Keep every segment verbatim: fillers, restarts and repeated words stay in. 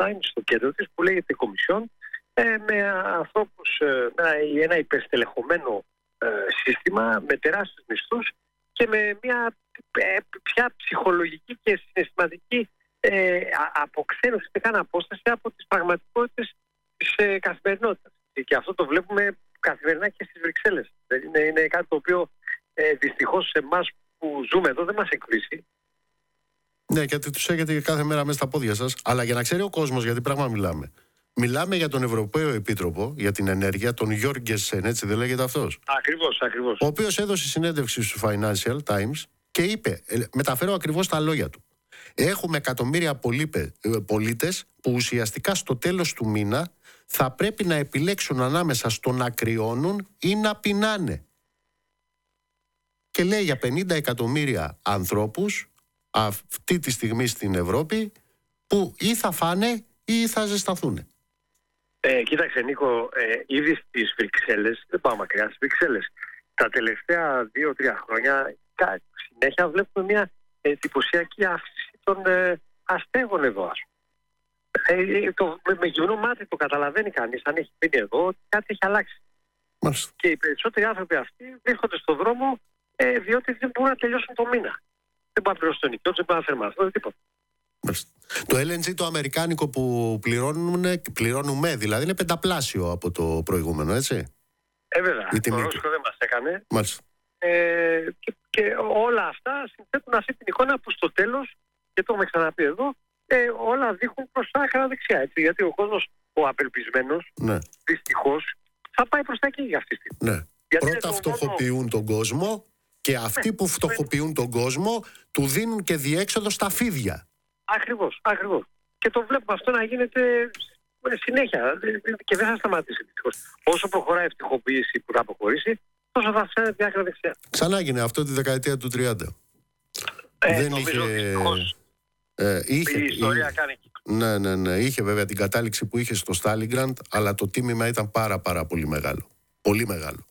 είναι στο κέντρο της, που λέγεται Κομισιόν, ε, με ανθρώπους, ε, με ένα υπερστελεχωμένο ε, σύστημα, με τεράστιους μισθούς και με μια ε, πια ψυχολογική και συναισθηματική ε, αποξένωση, δεν καν απόσταση από τις πραγματικότητες της ε, καθημερινότητας. Και αυτό το βλέπουμε καθημερινά και στις Βρυξέλλες. Είναι, είναι κάτι το οποίο ε, δυστυχώς σε εμάς που ζούμε εδώ δεν μας εκπλήσει. Ναι, γιατί τους έχετε κάθε μέρα μέσα στα πόδια σας. Αλλά για να ξέρει ο κόσμος γιατί πράγμα μιλάμε. Μιλάμε για τον Ευρωπαίο Επίτροπο για την Ενέργεια, τον Γιώργενσεν, έτσι δεν λέγεται αυτός? Ακριβώς, ακριβώς. Ο οποίος έδωσε συνέντευξη στο Financial Times και είπε, μεταφέρω ακριβώς τα λόγια του: έχουμε εκατομμύρια πολίτες που ουσιαστικά στο τέλος του μήνα θα πρέπει να επιλέξουν ανάμεσα στο να κρυώνουν ή να πεινάνε. Και λέει για πενήντα εκατομμύρια ανθρώπους αυτή τη στιγμή στην Ευρώπη που ή θα φάνε ή θα ζεσταθούν. Ε, κοίταξε Νίκο, ε, ήδη στις Βρυξέλλες, δεν πάω μακριά, στις Βρυξέλλες, τα τελευταία δύο τρία χρόνια συνέχεια βλέπουμε μια εντυπωσιακή αύξηση των ε, αστέγων εδώ. Ε, το, με, με γυμνό μάτι το καταλαβαίνει κανείς, αν έχει μείνει εδώ, ότι κάτι έχει αλλάξει. Μάλιστα. Και οι περισσότεροι άνθρωποι αυτοί βρίσκονται στον δρόμο ε, διότι δεν μπορούν να τελειώσουν το μήνα. Δεν πάνε πληρώσουν το νοικιό, δεν πάνε να θερμαθούν, τίποτα. Μάλιστα. Το ελ εν τζι το αμερικάνικο που πληρώνουμε δηλαδή είναι πενταπλάσιο από το προηγούμενο, έτσι? Ε, βέβαια. Το Ρώσικο δεν μας έκανε. Μάλιστα. Ε, και, και όλα αυτά συνθέτουν αυτή την εικόνα που στο τέλος, και το έχουμε ξαναπεί εδώ, ε, όλα δείχνουν προς τα άκρα δεξιά. Έτσι, γιατί ο κόσμος, ο απελπισμένος, ναι, δυστυχώς, θα πάει προς τα εκεί για αυτή τη στιγμή. Ναι. Πρώτα φτωχοποιούν μόνο τον κόσμο και αυτοί ναι, που φτωχοποιούν ναι. τον κόσμο του δίνουν και διέξοδο στα φίδια. Ακριβώς, ακριβώς. Και το βλέπουμε αυτό να γίνεται συνέχεια και δεν θα σταματήσει. Όσο προχωράει η ευτυχοποίηση που θα προχωρήσει, τόσο θα αυξάνεται η άκρα δεξιά. Ξανά έγινε αυτό τη δεκαετία του τριάντα. Ε, δεν νομίζω είχε... Ε, είχε... Η ιστορία είχε... κάνει κύκλο. Ναι, ναι, ναι. Είχε βέβαια την κατάληξη που είχε στο Στάλιγκραντ, αλλά το τίμημα ήταν πάρα πάρα πολύ μεγάλο. Πολύ μεγάλο.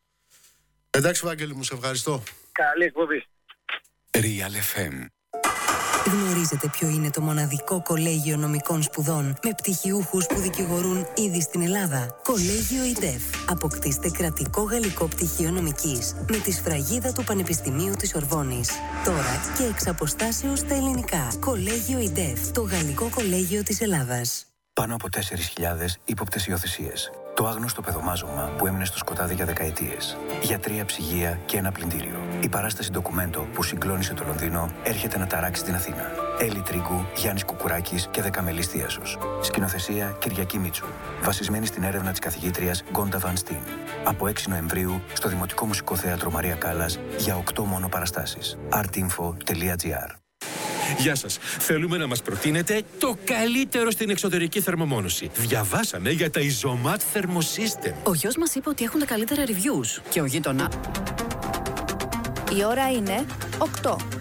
Εντάξει, Βάγγελη μου, σε ευχαριστώ. Καλή εκπομπή. Real εφ εμ. Γνωρίζετε ποιο είναι το μοναδικό κολέγιο νομικών σπουδών με πτυχιούχους που δικηγορούν ήδη στην Ελλάδα? Κολέγιο ΙΔΕΦ. Αποκτήστε κρατικό γαλλικό πτυχίο νομικής με τη σφραγίδα του Πανεπιστημίου της Ορβόνης. Τώρα και εξ αποστάσεως στα ελληνικά. Κολέγιο ΙΔΕΦ. Το γαλλικό κολέγιο της Ελλάδας. Πάνω από τέσσερις χιλιάδες ύποπτες υιοθεσίες. Το άγνωστο παιδομάζωμα που έμεινε στο σκοτάδι για δεκαετίες. Για τρία ψυγεία και ένα πλυντήριο. Η παράσταση ντοκουμέντο που συγκλώνησε το Λονδίνο έρχεται να ταράξει την Αθήνα. Έλλη Τρίγκου, Γιάννης Κουκουράκης και Δεκαμελής Θίασος. Σκηνοθεσία Κυριακή Μίτσου. Βασισμένη στην έρευνα της καθηγήτριας Γκόντα Βαν Στίν. Από έξι Νοεμβρίου στο Δημοτικό Μουσικό Θέατρο Μαρία Κάλλας για οκτώ μόνο παραστάσεις. artinfo τελεία gr. Γεια σας. Θέλουμε να μας προτείνετε το καλύτερο στην εξωτερική θερμομόνωση. Διαβάσαμε για τα Isomat Thermosystem. Ο γιος μας είπε ότι έχουν τα καλύτερα reviews. Και ο γείτονα... Η ώρα είναι οκτώ.